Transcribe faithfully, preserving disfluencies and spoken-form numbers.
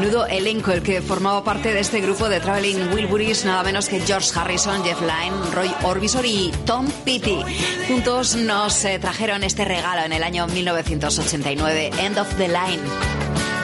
Menudo elenco el que formaba parte de este grupo de Traveling Wilburys, nada menos que George Harrison, Jeff Lynne, Roy Orbison y Tom Petty. Juntos nos eh, trajeron este regalo en el año mil novecientos ochenta y nueve, End of the Line.